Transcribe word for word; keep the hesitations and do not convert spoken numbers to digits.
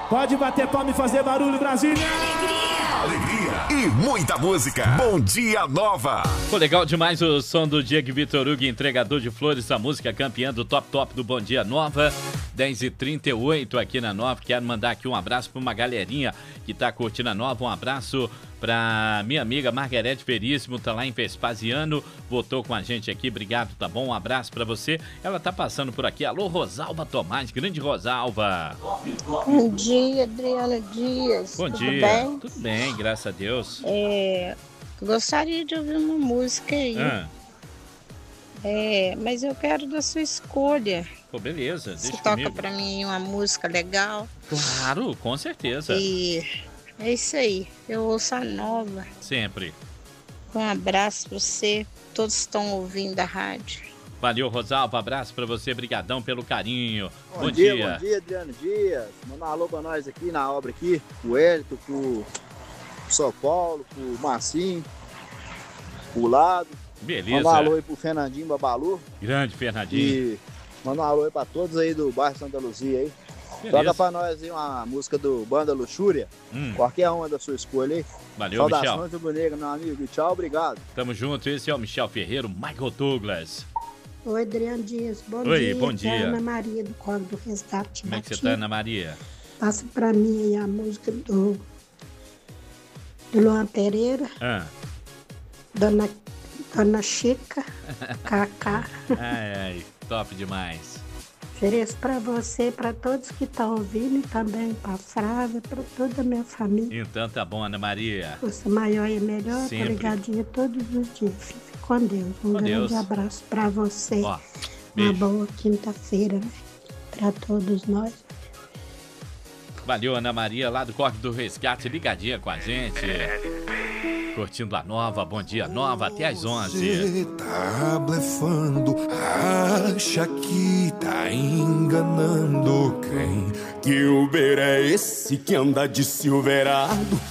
Pode bater palma e fazer barulho, Brasília! Alegria e muita música. Bom Dia Nova. Pô, legal demais o som do Diego Vitor Hugo, entregador de flores, a música campeã do Top Top do Bom Dia Nova. dez e trinta e oito aqui na Nova. Quero mandar aqui um abraço para uma galerinha que tá curtindo a Nova. Um abraço para minha amiga Margarete Veríssimo, tá lá em Vespasiano, votou com a gente aqui, obrigado, tá bom? Um abraço para você. Ela tá passando por aqui. Alô, Rosalva Tomás, grande Rosalva. Bom dia, Adriana Dias. Bom Tudo dia. bem? Tudo bem, graças a Deus. É, gostaria de ouvir uma música aí. Ah. É, mas eu quero da sua escolha. Pô, beleza, Você deixa toca comigo. pra mim uma música legal. Claro, com certeza. E é isso aí. Eu ouço a Nova. Sempre. Um abraço pra você. Todos estão ouvindo a rádio. Valeu, Rosalva, abraço pra você, brigadão pelo carinho. Bom, Bom dia, dia. bom dia, Adriano Dias. Manda um alô pra nós aqui na obra aqui, pro Hélito, pro São Paulo, pro Marcinho, pro Lado. Beleza. Manda um alô aí pro Fernandinho Babalu. Grande Fernandinho. E manda um alô aí pra todos aí do bairro Santa Luzia aí. Beleza. Toca pra nós aí uma música do Banda Luxúria. Hum. Qualquer uma da sua escolha aí. Valeu, Saudações Michel. do Negra, meu amigo. E tchau, obrigado. Tamo junto, esse é o Michel Ferreiro, Michael Douglas. Oi, Adriano Dias, bom Oi, dia. bom Aqui é a dia. Ana Maria do Código do Resgate. Como é que você Bati. tá, Ana Maria? Passa pra mim aí a música do, do Luan Pereira, Ah. Dona, Dona Chica, Cacá. Ai, ai, top demais. Ofereço pra você, pra todos que estão ouvindo e também pra Frávia, pra toda a minha família. Então tá bom, Ana Maria. Força maior e melhor, tô Sempre. ligadinha todos os dias. Fique com Deus. Um Com grande Deus. abraço pra você. Ó, Uma beijo. boa quinta-feira, né? Pra todos nós. Valeu, Ana Maria, lá do Corte do Resgate, ligadinha com a gente. Curtindo a Nova, Bom Dia Nova, até às onze. Você tá blefando, acha que tá enganando quem? Que Uber é esse que anda de Silverado?